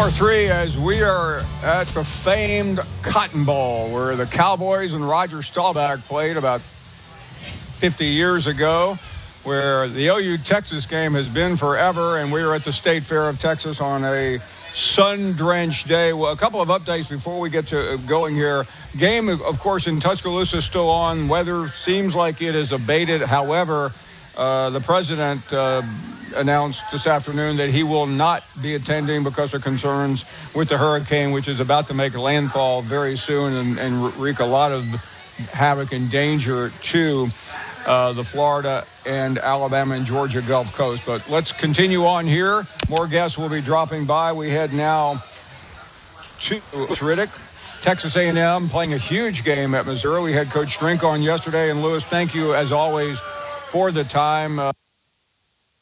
Hour three, as we are at the famed Cotton Bowl, where the Cowboys and Roger Staubach played about 50 years ago, where the OU Texas game has been forever, and we are at the State Fair of Texas on a sun-drenched day. Well, a couple of updates before we get to going here. Game, of course, in Tuscaloosa is still on. Weather seems like it has abated. However, the president announced this afternoon that he will not be attending because of concerns with the hurricane, which is about to make landfall very soon and wreak a lot of havoc and danger to the Florida and Alabama and Georgia Gulf Coast. But let's continue on here. More guests will be dropping by. We head now to Riddick. Texas A&M playing a huge game at Missouri. We had Coach Strink on yesterday. And, Lewis, thank you, as always, for the time.